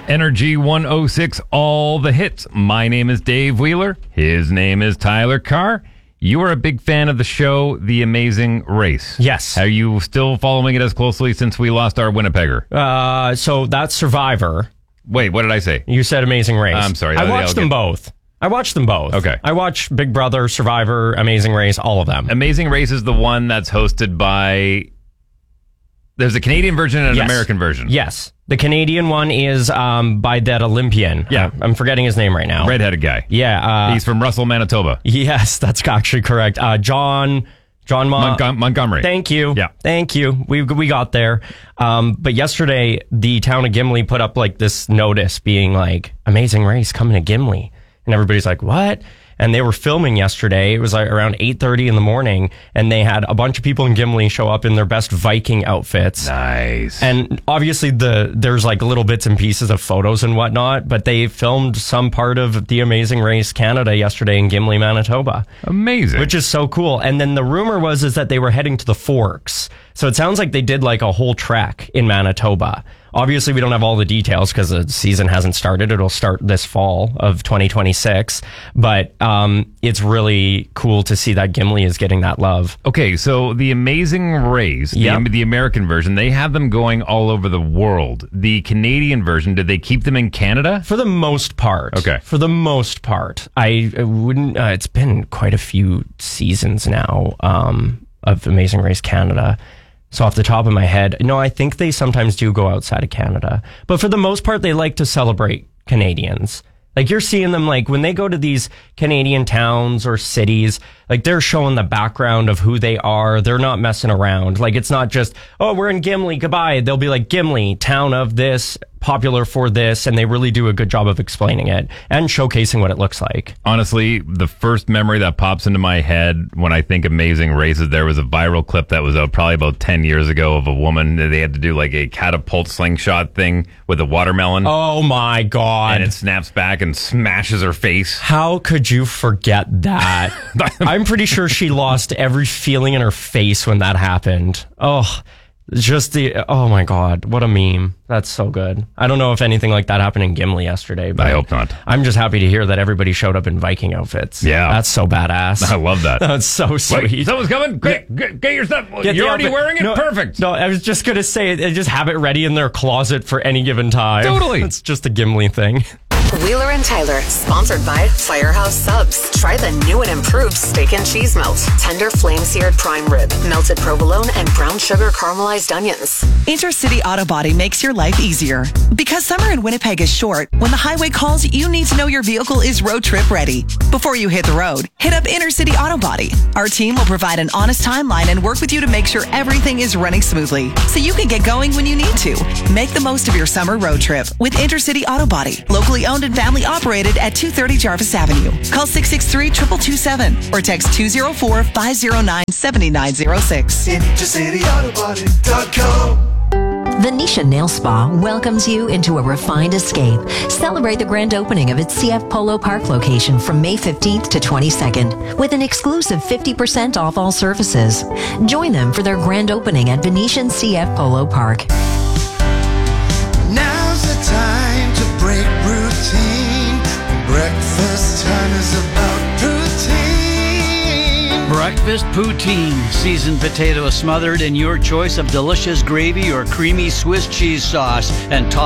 Energy 106, all the hits. My name is Dave Wheeler. His name is Tyler Carr. You are a big fan of the show, The Amazing Race. Yes. Are you still following it as closely since we lost our Winnipegger? So that's Survivor. Wait, what did I say? You said Amazing Race. I'm sorry. I watched them both. Okay. I watched Big Brother, Survivor, Amazing Race, all of them. Amazing Race is the one that's hosted by... There's a Canadian version and an American version. Yes. The Canadian one is by that Olympian. Yeah. I'm forgetting his name right now. Redheaded guy. Yeah. He's from Russell, Manitoba. Yes, that's actually correct. John Montgomery. Thank you. Yeah. Thank you. We got there. But yesterday, the town of Gimli put up like this notice being like, Amazing Race coming to Gimli. And everybody's like, what? And they were filming yesterday. It was like around 8:30 in the morning, and they had a bunch of people in Gimli show up in their best Viking outfits. Nice. And obviously there's like little bits and pieces of photos and whatnot, but they filmed some part of the Amazing Race Canada yesterday in Gimli, Manitoba. Amazing. Which is so cool. And then the rumor was that they were heading to the Forks. So it sounds like they did like a whole trek in Manitoba. Obviously, we don't have all the details because the season hasn't started. It'll start this fall of 2026. But it's really cool to see that Gimli is getting that love. Okay, so the Amazing Race, the American version, they have them going all over the world. The Canadian version, did they keep them in Canada? For the most part. Okay. For the most part. I wouldn't... it's been quite a few seasons now of Amazing Race Canada. So off the top of my head, no, I think they sometimes do go outside of Canada. But for the most part, they like to celebrate Canadians. Like you're seeing them like when they go to these Canadian towns or cities, like they're showing the background of who they are. They're not messing around. Like it's not just, oh, we're in Gimli, goodbye. They'll be like Gimli, town of this, popular for this. And they really do a good job of explaining it and showcasing what it looks like. Honestly, the first memory that pops into my head when I think Amazing Races, there was a viral clip that was out probably about 10 years ago of a woman. They had to do like a catapult slingshot thing with a watermelon. Oh my God. And it snaps back and smashes her face. How could you forget that? I'm pretty sure she lost every feeling in her face when that happened. Oh, oh my God, what a meme. That's so good. I don't know if anything like that happened in Gimli yesterday, but I hope not. I'm just happy to hear that everybody showed up in Viking outfits. Yeah. That's so badass. I love that. That's so sweet. Wait, someone's coming? Get your stuff. You're already wearing it? No, perfect. No, I was just going to say, just have it ready in their closet for any given time. Totally. It's just a Gimli thing. Wheeler and Tyler, sponsored by Firehouse Subs. Try the new and improved steak and cheese melt. Tender flame-seared prime rib, melted provolone, and brown sugar caramelized onions. Intercity Auto Body makes your life easier. Because summer in Winnipeg is short, when the highway calls, you need to know your vehicle is road trip ready. Before you hit the road, hit up Intercity Auto Body. Our team will provide an honest timeline and work with you to make sure everything is running smoothly, so you can get going when you need to. Make the most of your summer road trip with Intercity Auto Body. Locally owned and family operated at 230 Jarvis Avenue. Call 663-2227 or text 204-509-7906. IntercityAutoBody.com. Venetia Nail Spa welcomes you into a refined escape. Celebrate the grand opening of its CF Polo Park location from May 15th to 22nd with an exclusive 50% off all services. Join them for their grand opening at Venetian CF Polo Park. Now's the time to break routine. Breakfast time is about poutine. Breakfast poutine. Seasoned potato smothered in your choice of delicious gravy or creamy Swiss cheese sauce and topped